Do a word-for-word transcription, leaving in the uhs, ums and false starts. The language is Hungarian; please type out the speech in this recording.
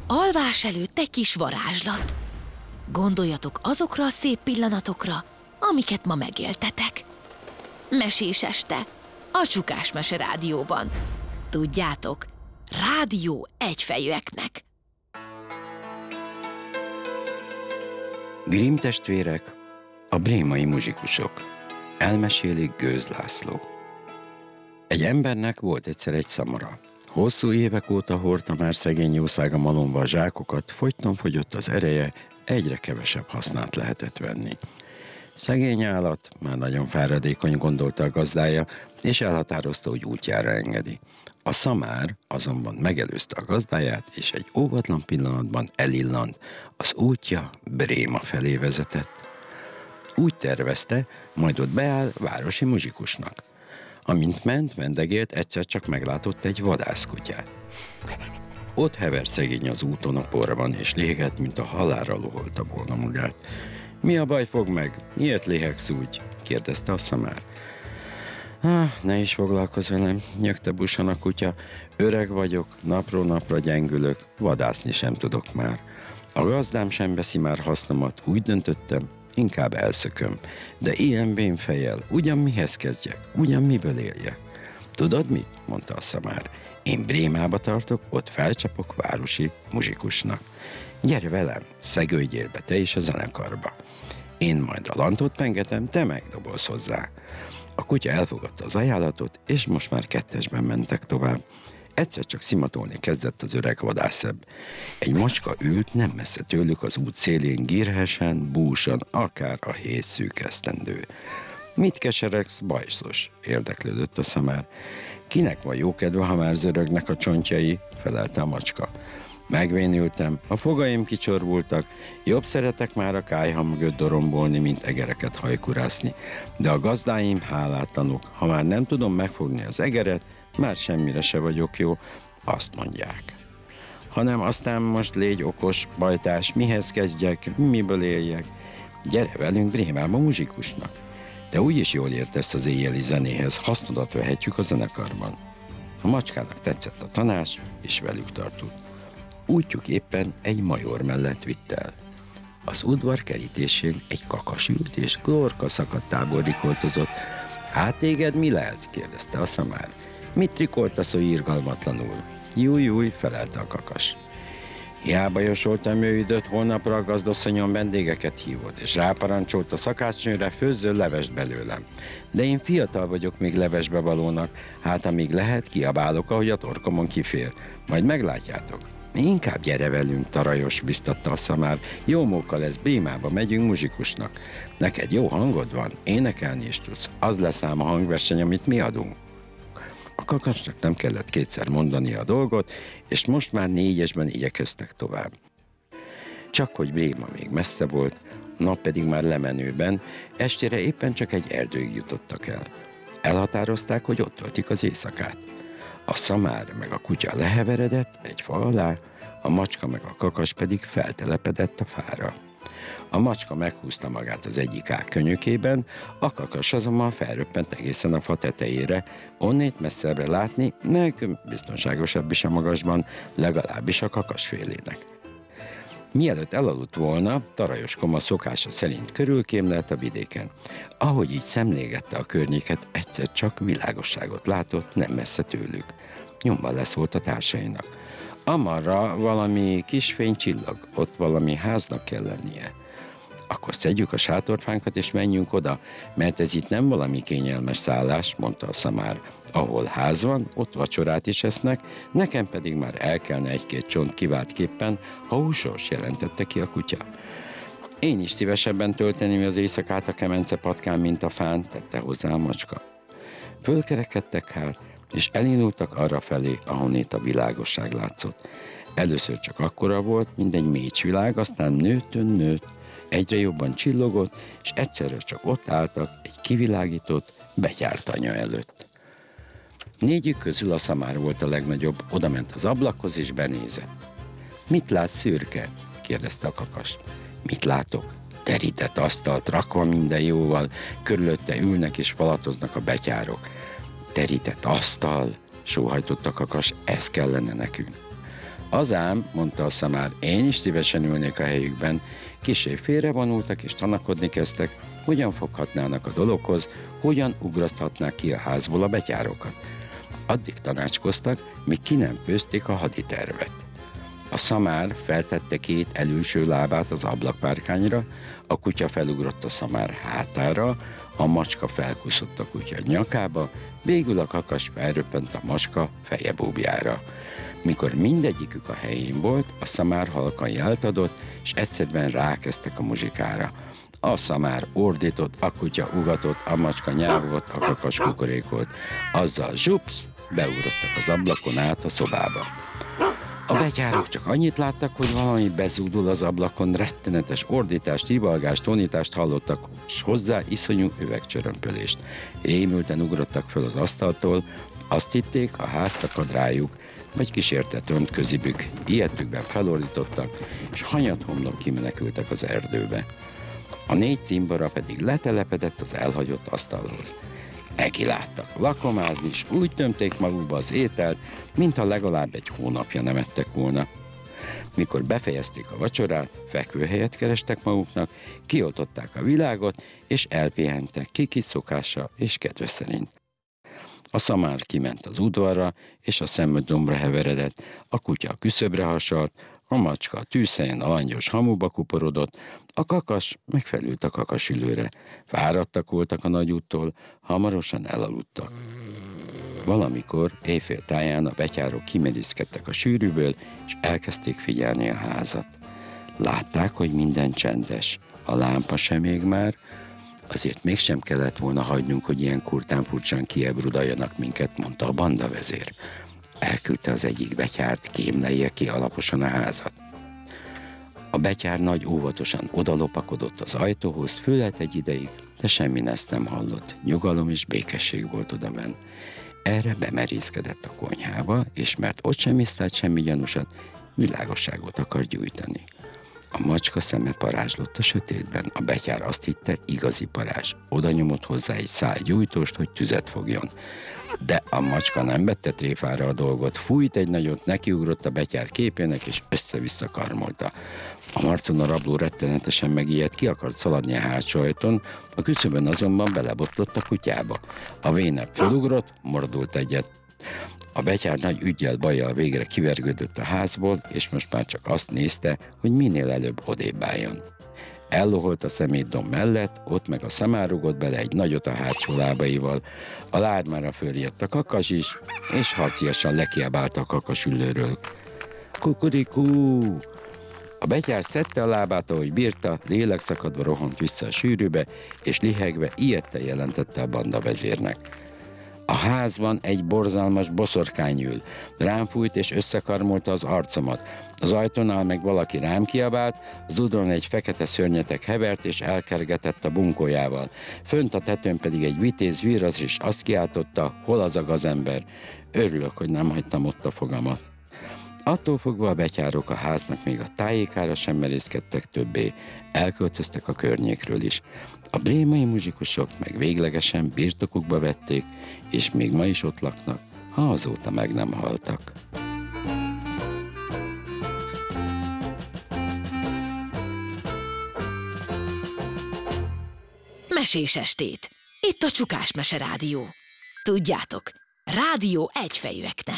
Alvás előtt egy kis varázslat. Gondoljatok azokra a szép pillanatokra, amiket ma megéltetek. Mesés este, a Csukás Mese Rádióban. Tudjátok, rádió egyfejűeknek. Grimm testvérek, a brémai muzsikusok. Elmesélik Gőz László. Egy embernek volt egyszer egy szamara. Hosszú évek óta hordta már szegény jószága malomba a zsákokat, fogyton fogyott az ereje, egyre kevesebb hasznát lehetett venni. Szegény állat, már nagyon fáradékony, gondolta a gazdája, és elhatározta, hogy útjára engedi. A szamár azonban megelőzte a gazdáját, és egy óvatlan pillanatban elillant. Az útja Bréma felé vezetett. Úgy tervezte, majd ott beáll városi muzsikusnak. Amint ment, mendegélt, egyszer csak meglátott egy vadászkutyát. Ott hever szegény az úton a porban, és léhegett, mint a halálra loholta volna magát. Mi a baj fog meg? Miért léhegsz úgy? Kérdezte a szamár. Ah, ne is foglalkozz velem, nyögte busan a kutya. Öreg vagyok, napról napra gyengülök, vadászni sem tudok már. A gazdám sem veszi már hasznomat, úgy döntöttem, inkább elszököm. De ilyen bén fejjel, ugyan mihez kezdjek, ugyan miből éljek? Tudod mit? Mondta a szamár. Én Brémába tartok, ott felcsapok városi muzsikusnak. Gyere velem, szegődjél be te is a zenekarba. Én majd a lantot pengetem, te megdobolsz hozzá. A kutya elfogadta az ajánlatot, és most már kettesben mentek tovább. Egyszer csak szimatolni kezdett az öreg vadászebb. Egy macska ült nem messze tőlük az út szélén, gírhesen, búsan, akár a hét szűk esztendő. Mit keseregsz, bajszos? Érdeklődött a szamár. Kinek van jó kedve, ha már zörögnek a csontjai? Felelte a macska. Megvénültem, a fogaim kicsorbultak, jobb szeretek már a kályha mögött dorombolni, mint egereket hajkurászni. De a gazdáim hálátlanok, ha már nem tudom megfogni az egeret, már semmire se vagyok jó, azt mondják. Hanem aztán most légy okos, bajtás, mihez kezdjek, miből éljek? Gyere velünk Brémába muzsikusnak. Te úgyis jól értesz az éjjeli zenéhez, hasznodat vehetjük a zenekarban. A macskának tetszett a tanács, és velük tartott. Útjuk éppen egy major mellett vitt el. Az udvar kerítésén egy kakas ült, és Glórka szakadtából rikoltozott. Hát téged mi lehet? Kérdezte a szamár. Mit trikoltasz oly irgalmatlanul? Júj, júj, felelte a kakas. Hiába jósoltam ő időt, holnapra a gazdasszonyom vendégeket hívott, és ráparancsolt a szakácsnőre, főzzön levest belőlem. De én fiatal vagyok még levesbe valónak, hát amíg lehet, kiabálok, ahogy a torkomon kifér. Majd meglátjátok. Inkább gyere velünk, tarajos, biztatta a szamár. Jó móka lesz, Brémába megyünk muzsikusnak. Neked jó hangod van, énekelni is tudsz. Az lesz ám a hangverseny, amit mi adunk. A kakasnak nem kellett kétszer mondani a dolgot, és most már négyesben igyekeztek tovább. Csak hogy Bréma még messze volt, a nap pedig már lemenőben, estére éppen csak egy erdőig jutottak el. Elhatározták, hogy ott töltik az éjszakát. A szamár meg a kutya leheveredett egy fa alá, a macska meg a kakas pedig feltelepedett a fára. A macska meghúzta magát az egyik ág könyökében, a kakas azonban felröppent egészen a fa tetejére, onnét messzebbre látni, nekünk biztonságosabb is a magasban, legalábbis a kakasfélének. Mielőtt elaludt volna, tarajos koma szokása szerint körülkémlelt a vidéken. Ahogy így szemlégette a környéket, egyszer csak világosságot látott nem messze tőlük. Nyomban leszólt a társainak. Amarra valami kis fény csillag, ott valami háznak kell lennie. Akkor szedjük a sátorfánkat és menjünk oda, mert ez itt nem valami kényelmes szállás, mondta a szamár. Ahol ház van, ott vacsorát is esznek, nekem pedig már el kellene egy-két csont kiváltképpen, ha húsos, jelentette ki a kutya. Én is szívesebben tölteném az éjszakát a kemence patkán, mint a fán, tette hozzá a macska. Fölkerekedtek hát, és elindultak arra felé, ahonnét a világosság látszott. Először csak akkora volt, mint egy mécsvilág, aztán nőttön nőtt, egyre jobban csillogott, és egyszerre csak ott álltak egy kivilágított, betyárt anya előtt. Négyük közül a szamár volt a legnagyobb, odament az ablakhoz és benézett. Mit látsz, szürke? Kérdezte a kakas. Mit látok? Terített asztalt rakva minden jóval, körülötte ülnek és falatoznak a betyárok. Terített asztal, sóhajtott a kakas, ez kellene nekünk. Az ám, mondta a szamár, én is szívesen ülnék a helyükben. Kissé félrevonultak és tanakodni kezdtek, hogyan foghatnának a dologhoz, hogyan ugraszthatnák ki a házból a betyárokat. Addig tanácskoztak, míg ki nem főzték a haditervet. A szamár feltette két előső lábát az ablakpárkányra, a kutya felugrott a szamár hátára, a macska felkuszott a kutya nyakába, végül a kakas felröppent a macska fejebúbjára. Mikor mindegyikük a helyén volt, a szamár halkan jelt adott, és egyszerűen rákezdtek a muzsikára. A szamár ordított, a kutya ugatott, a macska nyávogott, a kakas kukorékolt. Azzal zsupsz, beugrottak az ablakon át a szobába. A betyárok csak annyit láttak, hogy valami bezúdul az ablakon, rettenetes ordítást, hívalgást, tonítást hallottak, és hozzá iszonyú üvegcsörömpölést. Rémülten ugrottak föl az asztaltól, azt hitték, a ház szakad rájuk, vagy kísértett öntközibük, ilyetükben felordítottak, és hanyathomlok kimenekültek az erdőbe. A négy cimbora pedig letelepedett az elhagyott asztalhoz. Neki láttak lakomázni, és úgy tömték magukba az ételt, mintha legalább egy hónapja nem ettek volna. Mikor befejezték a vacsorát, fekvőhelyet kerestek maguknak, kioltották a világot, és elpihentek kiki szokása és kedve szerint. A szamár kiment az udvarra, és a szemöldömbre heveredett, a kutya a küszöbre hasalt, a macska a tűzhelyen a langyos hamuba kuporodott, a kakas meg felült a kakasülőre. Fáradtak voltak a nagy úttól, hamarosan elaludtak. Valamikor éjfél táján a betyárok kimerészkedtek a sűrűből, és elkezdték figyelni a házat. Látták, hogy minden csendes, a lámpa sem ég már, azért mégsem kellett volna hagynunk, hogy ilyen kurtán furcsán kiebrudaljanak minket, mondta a bandavezér. Elküldte az egyik betyárt, kémlelje ki alaposan a házat. A betyár nagy óvatosan odalopakodott az ajtóhoz, fölelt egy ideig, de semmi ezt nem hallott. Nyugalom és békesség volt odabenn. Erre bemerészkedett a konyhába, és mert ott sem észlelt semmi gyanúsat, világosságot akar gyújtani. A macska szeme parázslott a sötétben, a betyár azt hitte, igazi parázs. Oda nyomott hozzá egy szál gyújtóst, hogy tüzet fogjon. De a macska nem vette tréfára a dolgot, fújt egy nagyot, nekiugrott a betyár képének, és össze-vissza karmolta. A marcon a rabló rettenetesen megijedt, ki akart szaladni a hátsó ajtón, a küszöbön azonban belebotlott a kutyába. A vénebb felugrott, mordult egyet. A betyár nagy üggyel, bajjal végre kivergődött a házból, és most már csak azt nézte, hogy minél előbb odébb álljon. Elloholt a szemétdomb mellett, ott meg a szamár rugott bele egy nagyot a hátsó lábaival. A lármára fölriadt a kakas is, és harciasan lekiabálta a kakasülőről. Kukurikú! A betyár szedte a lábát, ahogy bírta, lélekszakadva rohant vissza a sűrűbe, és lihegve ijedten jelentette a banda vezérnek. A házban egy borzalmas boszorkány ül. Rám fújt és összekarmolta az arcomat. Az ajtónál meg valaki rám kiabált, az udron egy fekete szörnyetek hevert és elkergetett a bunkójával. Fönt a tetőn pedig egy vitéz víraz is azt kiáltotta, hol az a gazember. Örülök, hogy nem hagytam ott a fogamat. Attól fogva a betyárok a háznak még a tájékára sem merészkedtek többé, elköltöztek a környékről is. A brémai muzsikusok meg véglegesen birtokukba vették, és még ma is ott laknak, ha azóta meg nem haltak. Mesés estét! Itt a Csukás Mese Rádió. Tudjátok, rádió egyfejűeknek.